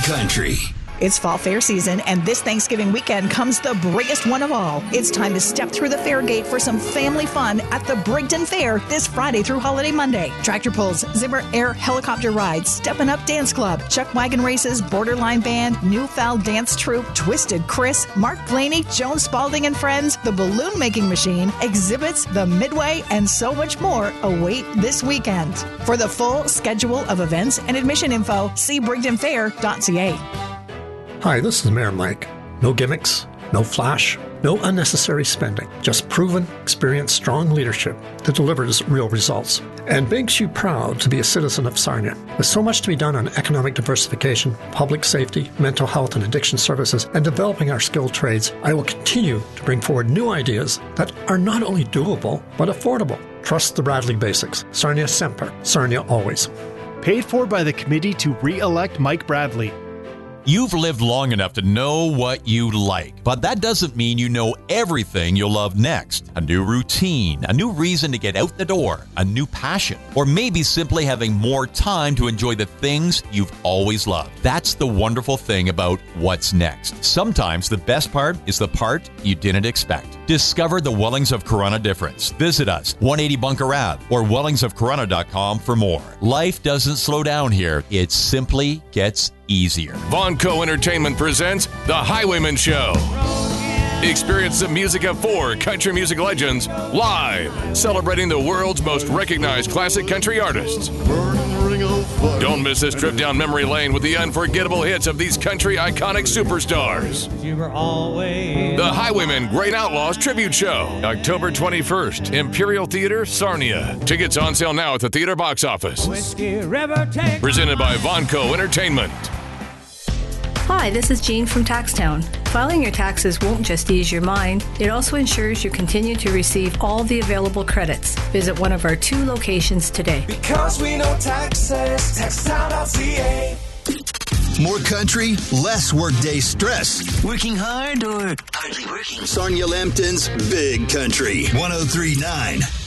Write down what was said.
Country. It's fall fair season, and this Thanksgiving weekend comes the biggest one of all. It's time to step through the fair gate for some family fun at the Brigden Fair this Friday through Holiday Monday. Tractor pulls, Zimmer Air helicopter rides, Steppin' Up Dance Club, Chuck Wagon races, Borderline Band, New Foul Dance Troupe, Twisted Chris, Mark Blaney, Joan Spalding and Friends, the Balloon Making Machine, exhibits, the Midway, and so much more await this weekend. For the full schedule of events and admission info, see brigdenfair.ca. Hi, this is Mayor Mike. No gimmicks, no flash, no unnecessary spending. Just proven, experienced, strong leadership that delivers real results and makes you proud to be a citizen of Sarnia. There's so much to be done on economic diversification, public safety, mental health and addiction services, and developing our skilled trades. I will continue to bring forward new ideas that are not only doable, but affordable. Trust the Bradley basics. Sarnia Semper. Sarnia always. Paid for by the committee to re-elect Mike Bradley. You've lived long enough to know what you like, but that doesn't mean you know everything you'll love next. A new routine, a new reason to get out the door, a new passion, or maybe simply having more time to enjoy the things you've always loved. That's the wonderful thing about what's next. Sometimes the best part is the part you didn't expect. Discover the Wellings of Corunna difference. Visit us, 180 Bunker Ave, or wellingsofcorunna.com for more. Life doesn't slow down here. It simply gets easier. Vonco Entertainment presents The Highwayman Show. Experience the music of 4 country music legends live, celebrating the world's most recognized classic country artists. Don't miss this trip down memory lane with the unforgettable hits of these country iconic superstars. The Highwaymen Great Outlaws Tribute Show, October 21st, Imperial Theater, Sarnia. Tickets on sale now at the theater box office. Presented by Vonco Entertainment. Hi, this is Jean from Taxtown. Filing your taxes won't just ease your mind, it also ensures you continue to receive all the available credits. Visit one of our 2 locations today. Because we know taxes, taxtown.ca. More country, less workday stress. Working hard or hardly working? Sarnia Lambton's Big Country 103.9